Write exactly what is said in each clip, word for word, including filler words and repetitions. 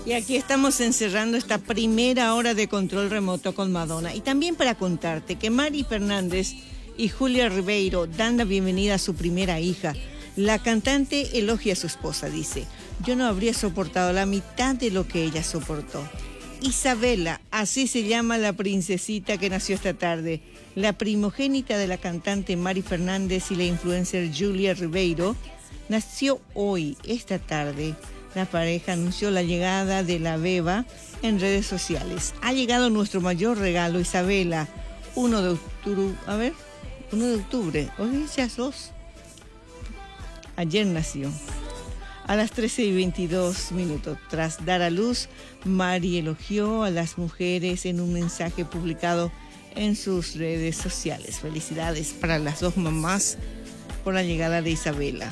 Y aquí estamos encerrando esta primera hora de control remoto con Madonna. Y también para contarte que Mari Fernández y Julia Ribeiro dan la bienvenida a su primera hija. La cantante elogia a su esposa, dice: yo no habría soportado la mitad de lo que ella soportó. Isabela, así se llama la princesita que nació esta tarde, la primogénita de la cantante Mari Fernández y la influencer Julia Ribeiro, nació hoy, esta tarde. La pareja anunció la llegada de la beba en redes sociales. Ha llegado nuestro mayor regalo, Isabela, uno de octubre, a ver, uno de octubre, hoy ya sos. Ayer nació. A las trece y veintidós minutos, tras dar a luz, Mari elogió a las mujeres en un mensaje publicado en sus redes sociales. Felicidades para las dos mamás por la llegada de Isabela.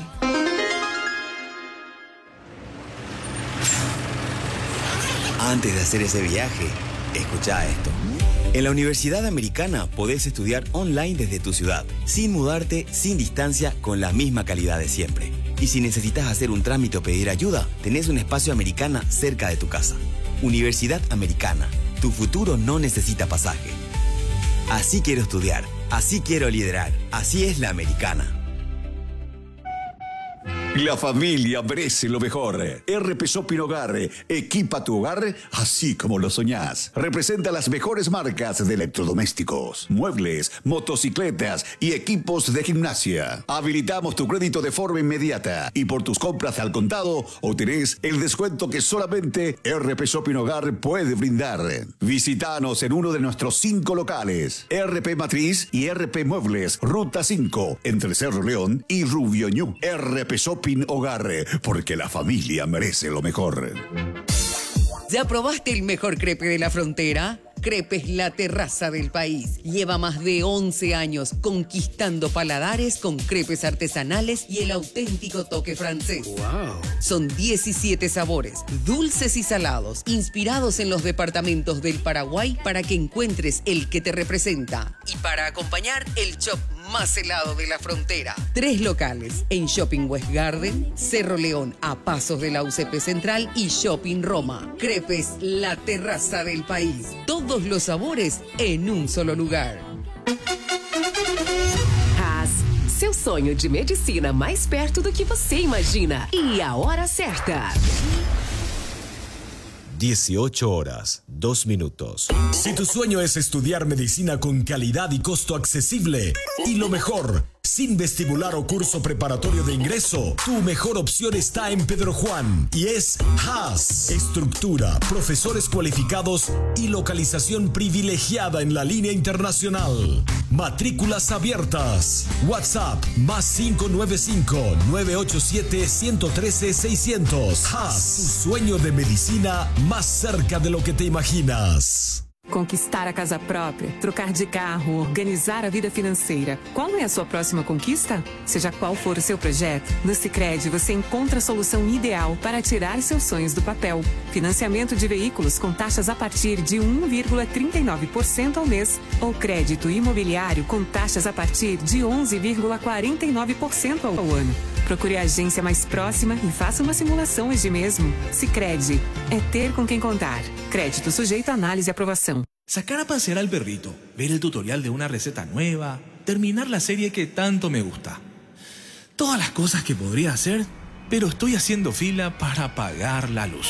Antes de hacer ese viaje, escucha esto. En la Universidad Americana podés estudiar online desde tu ciudad, sin mudarte, sin distancia, con la misma calidad de siempre. Y si necesitas hacer un trámite o pedir ayuda, tenés un espacio Americana cerca de tu casa. Universidad Americana, tu futuro no necesita pasaje. Así quiero estudiar, así quiero liderar, así es la Americana. La familia merece lo mejor. R P Shopping Hogar, equipa tu hogar así como lo soñás. Representa las mejores marcas de electrodomésticos, muebles, motocicletas y equipos de gimnasia. Habilitamos tu crédito de forma inmediata y por tus compras al contado obtenés el descuento que solamente R P Shopping Hogar puede brindar. Visítanos en uno de nuestros cinco locales: R P Matriz y R P Muebles, Ruta cinco, entre Cerro León y Rubio Ñu. R P Shopping Hogar, porque la familia merece lo mejor. ¿Ya probaste el mejor crepe de la frontera? Crepes La Terraza del País. Lleva más de once años conquistando paladares con crepes artesanales y el auténtico toque francés. Wow. Son diecisiete sabores, dulces y salados, inspirados en los departamentos del Paraguay para que encuentres el que te representa. Y para acompañar, el chop más helado de la frontera. Tres locales en Shopping West Garden, Cerro León a pasos de la U C P Central y Shopping Roma. Crepes La Terraza del País. Todos los sabores en un solo lugar. Haas, seu sonho de medicina mais perto do que você imagina. E a hora certa. dieciocho horas, dos minutos. Si tu sueño es estudiar medicina con calidad y costo accesible, y lo mejor, sin vestibular o curso preparatorio de ingreso, tu mejor opción está en Pedro Juan y es Haas. Estructura, profesores cualificados y localización privilegiada en la línea internacional. Matrículas abiertas. WhatsApp más cinco nueve cinco, nueve ocho siete, uno uno tres, seiscientos. Haas, tu sueño de medicina más cerca de lo que te imaginas. Conquistar a casa própria, trocar de carro, organizar a vida financeira. Qual é a sua próxima conquista? Seja qual for o seu projeto, no Sicredi você encontra a solução ideal para tirar seus sonhos do papel. Financiamento de veículos com taxas a partir de um vírgula trinta e nove por cento ao mês ou crédito imobiliário com taxas a partir de onze vírgula quarenta e nove por cento ao ano. Procure a agência mais próxima e faça uma simulação hoje mesmo. Sicredi, é ter com quem contar. Crédito sujeito a análise e aprovação. Sacar a pasear al perrito, ver el tutorial de una receta nueva, terminar la serie que tanto me gusta. Todas las cosas que podría hacer, pero estoy haciendo fila para pagar la luz.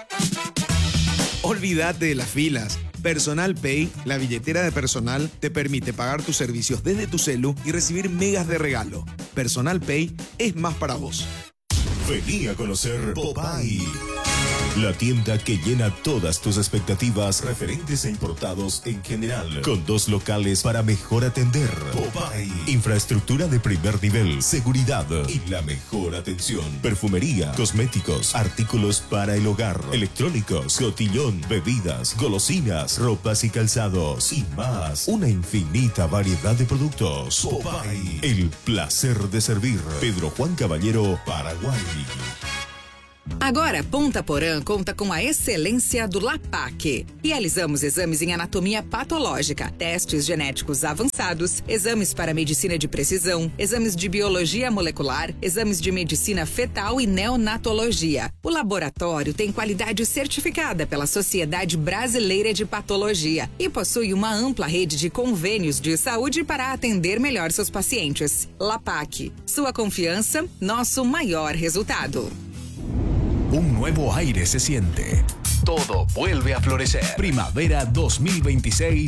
Olvídate de las filas. Personal Pay, la billetera de personal, te permite pagar tus servicios desde tu celu y recibir megas de regalo. Personal Pay es más para vos. Vení a conocer Popeye, la tienda que llena todas tus expectativas referentes e importados en general, con dos locales para mejor atender. Popeye, infraestructura de primer nivel, seguridad y la mejor atención. Perfumería, cosméticos, artículos para el hogar, electrónicos, cotillón, bebidas, golosinas, ropas y calzados y más. Una infinita variedad de productos. Popeye, el placer de servir. Pedro Juan Caballero, Paraguay. Agora, Ponta Porã conta com a excelência do LAPAC. Realizamos exames em anatomia patológica, testes genéticos avançados, exames para medicina de precisão, exames de biologia molecular, exames de medicina fetal e neonatologia. O laboratório tem qualidade certificada pela Sociedade Brasileira de Patologia e possui uma ampla rede de convênios de saúde para atender melhor seus pacientes. LAPAC, sua confiança, nosso maior resultado. Un nuevo aire se siente. Todo vuelve a florecer. Primavera dos mil veintiséis